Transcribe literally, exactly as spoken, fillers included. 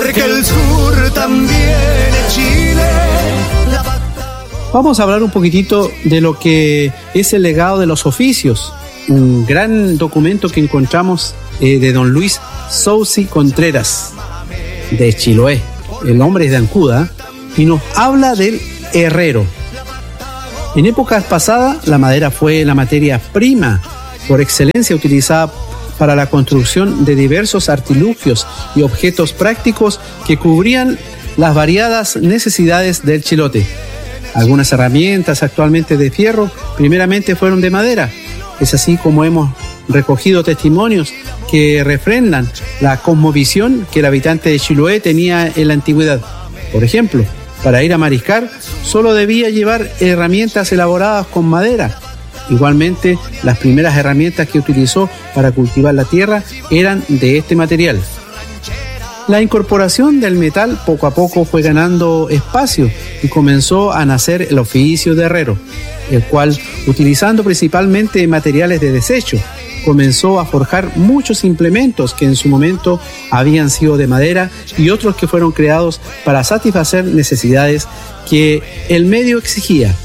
porque el sur también es Chile. Vamos a hablar un poquitito de lo que es el legado de los oficios, un gran documento que encontramos eh, de don Luis Soucy Contreras, de Chiloé. El hombre es de Ancuda y nos habla del herrero. En épocas pasadas, la madera fue la materia prima por excelencia utilizada para la construcción de diversos artilugios y objetos prácticos que cubrían las variadas necesidades del chilote. Algunas herramientas actualmente de fierro primeramente fueron de madera. Es así como hemos recogido testimonios que refrendan la cosmovisión que el habitante de Chiloé tenía en la antigüedad. Por ejemplo, para ir a mariscar solo debía llevar herramientas elaboradas con madera. Igualmente, las primeras herramientas que utilizó para cultivar la tierra eran de este material. La incorporación del metal poco a poco fue ganando espacio y comenzó a nacer el oficio de herrero, el cual, utilizando principalmente materiales de desecho, comenzó a forjar muchos implementos que en su momento habían sido de madera y otros que fueron creados para satisfacer necesidades que el medio exigía.